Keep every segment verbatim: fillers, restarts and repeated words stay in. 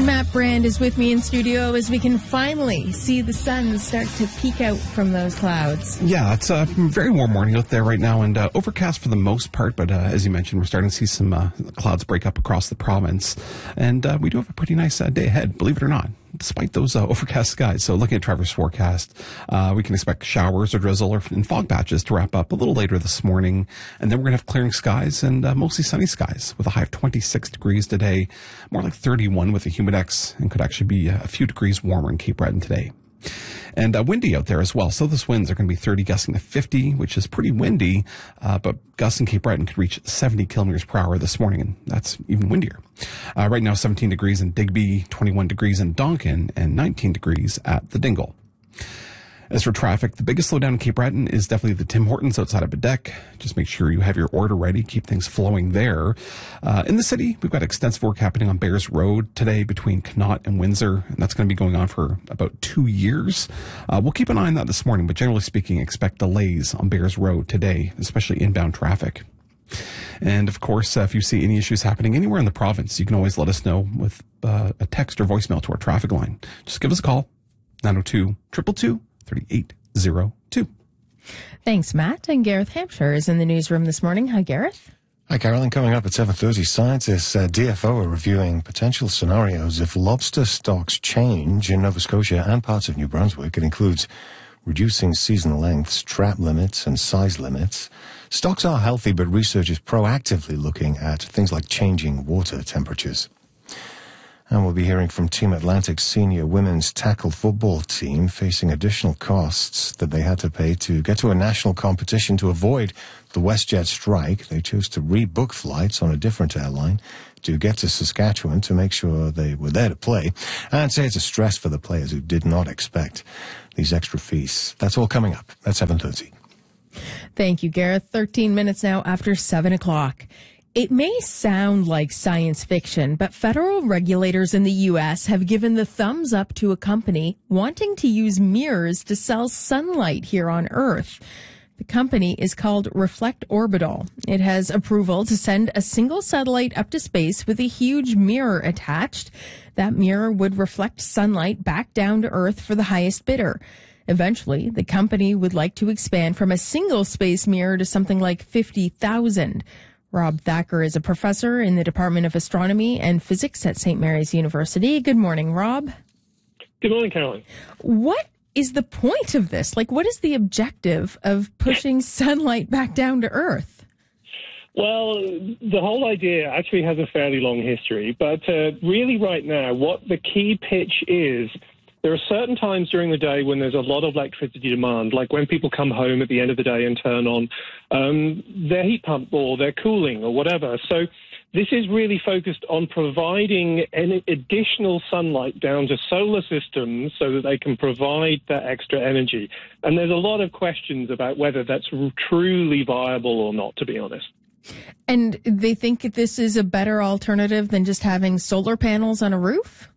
Matt Brand is with me in studio as we can finally see the sun start to peek out from those clouds. Yeah, it's a very warm morning out there right now and uh, overcast for the most part, but uh, as you mentioned, we're starting to see some uh, clouds break up across the province, and uh, we do have a pretty nice uh, day ahead, believe it or not, despite those uh, overcast skies. So looking at Trevor's forecast, uh, we can expect showers or drizzle or and fog patches to wrap up a little later this morning, and then we're going to have clearing skies and uh, mostly sunny skies with a high of twenty-six degrees today, more like thirty-one with a humidex, and could actually be a few degrees warmer in Cape Breton today. And uh, windy out there as well. So those winds are going to be thirty, gusting to fifty, which is pretty windy, uh, but gusts in Cape Breton could reach seventy kilometers per hour this morning, and that's even windier. Uh, right now, seventeen degrees in Digby, twenty-one degrees in Donkin, and nineteen degrees at the Dingle. As for traffic, the biggest slowdown in Cape Breton is definitely the Tim Hortons outside of Bedeque. Just make sure you have your order ready, keep things flowing there. Uh, in the city, we've got extensive work happening on Bayers Road today between Connaught and Windsor, and that's going to be going on for about two years. Uh, we'll keep an eye on that this morning, but generally speaking, expect delays on Bayers Road today, especially inbound traffic. And of course, uh, if you see any issues happening anywhere in the province, you can always let us know with uh, a text or voicemail to our traffic line. Just give us a call, nine oh two, two two two, thirty-eight oh two. Thanks, Matt. And Gareth Hampshire is in the newsroom this morning. Hi, Gareth. Hi, Carolyn. Coming up at seven thirty, scientists at D F O are reviewing potential scenarios if lobster stocks change in Nova Scotia and parts of New Brunswick. It includes reducing season lengths, trap limits, and size limits. Stocks are healthy, but research is proactively looking at things like changing water temperatures. And we'll be hearing from Team Atlantic's senior women's tackle football team facing additional costs that they had to pay to get to a national competition to avoid the WestJet strike. They chose to rebook flights on a different airline to get to Saskatchewan to make sure they were there to play, and say it's a stress for the players who did not expect these extra fees. That's all coming up at seven thirty. Thank you, Gareth. thirteen minutes now after seven o'clock. It may sound like science fiction, but federal regulators in the U S have given the thumbs up to a company wanting to use mirrors to sell sunlight here on Earth. The company is called Reflect Orbital. It has approval to send a single satellite up to space with a huge mirror attached. That mirror would reflect sunlight back down to Earth for the highest bidder. Eventually, the company would like to expand from a single space mirror to something like fifty thousand. Rob Thacker is a professor in the Department of Astronomy and Physics at Saint Mary's University. Good morning, Rob. Good morning, Caroline. What is the point of this? Like, what is the objective of pushing sunlight back down to Earth? Well, the whole idea actually has a fairly long history, but uh, really right now, what the key pitch is, there are certain times during the day when there's a lot of electricity demand, like when people come home at the end of the day and turn on um, their heat pump or their cooling or whatever. So this is really focused on providing an additional sunlight down to solar systems so that they can provide that extra energy. And there's a lot of questions about whether that's truly viable or not, to be honest. And they think this is a better alternative than just having solar panels on a roof?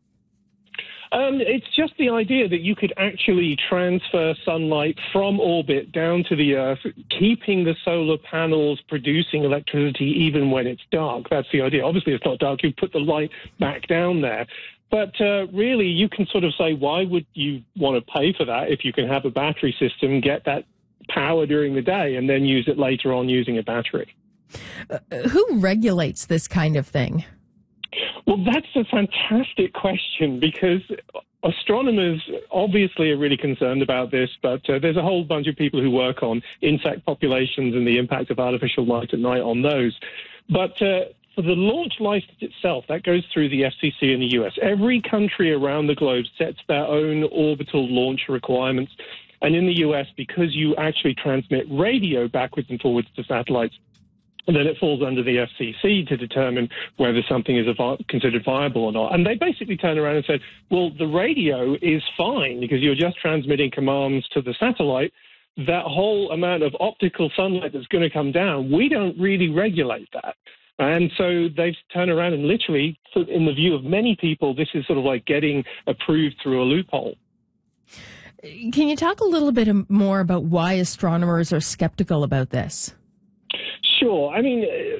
Um, it's just the idea that you could actually transfer sunlight from orbit down to the Earth, keeping the solar panels producing electricity even when it's dark. That's the idea. Obviously, it's not dark. You put the light back down there. But uh, really, you can sort of say, why would you want to pay for that if you can have a battery system, get that power during the day, and then use it later on using a battery? Uh, who regulates this kind of thing? Well, that's a fantastic question because astronomers obviously are really concerned about this, but uh, there's a whole bunch of people who work on insect populations and the impact of artificial light at night on those. But uh, for the launch license itself, that goes through the F C C in the U S. Every country around the globe sets their own orbital launch requirements. And in the U S, because you actually transmit radio backwards and forwards to satellites, and then it falls under the F C C to determine whether something is considered viable or not. And they basically turn around and said, well, the radio is fine because you're just transmitting commands to the satellite. That whole amount of optical sunlight that's going to come down, we don't really regulate that. And so they've turned around and literally, in the view of many people, this is sort of like getting approved through a loophole. Can you talk a little bit more about why astronomers are skeptical about this? Sure. I mean,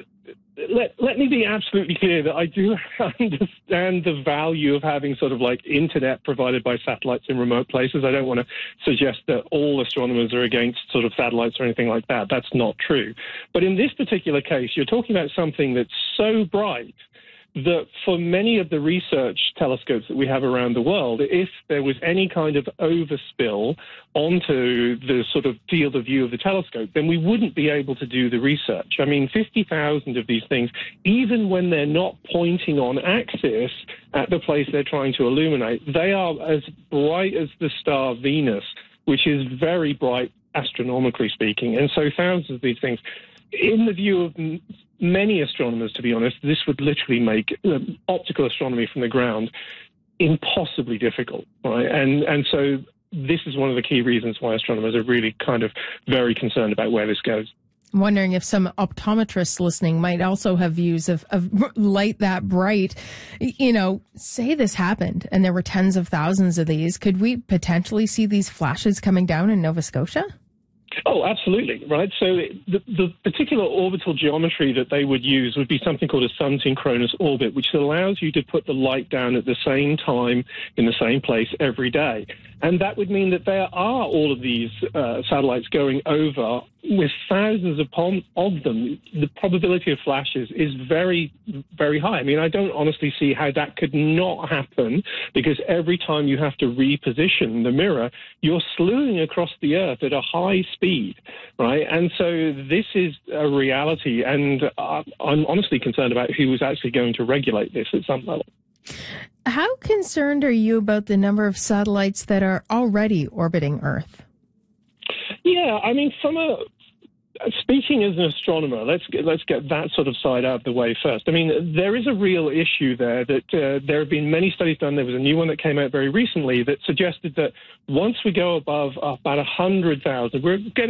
Let, let me be absolutely clear that I do understand the value of having sort of like internet provided by satellites in remote places. I don't want to suggest that all astronomers are against sort of satellites or anything like that. That's not true. But in this particular case, you're talking about something that's so bright that for many of the research telescopes that we have around the world, if there was any kind of overspill onto the sort of field of view of the telescope, then we wouldn't be able to do the research. I mean, fifty thousand of these things, even when they're not pointing on axis at the place they're trying to illuminate, they are as bright as the star Venus, which is very bright astronomically speaking. And so thousands of these things, in the view of many astronomers, to be honest, this would literally make uh, optical astronomy from the ground impossibly difficult, right? And and so this is one of the key reasons why astronomers are really kind of very concerned about where this goes. I'm wondering if some optometrists listening might also have views of, of light that bright. You know, say this happened and there were tens of thousands of these. Could we potentially see these flashes coming down in Nova Scotia? Oh, absolutely, right? So the, the particular orbital geometry that they would use would be something called a sun-synchronous orbit, which allows you to put the light down at the same time in the same place every day. And that would mean that there are all of these uh, satellites going over with thousands upon of them. The probability of flashes is very, very high. I mean, I don't honestly see how that could not happen, because every time you have to reposition the mirror, you're slewing across the Earth at a high speed, right? And so this is a reality, and I'm honestly concerned about who is actually going to regulate this at some level. How concerned are you about the number of satellites that are already orbiting Earth? Yeah, I mean, from a speaking as an astronomer, let's get, let's get that sort of side out of the way first. I mean, there is a real issue there that uh, there have been many studies done. There was a new one that came out very recently that suggested that once we go above uh, about one hundred thousand, we're getting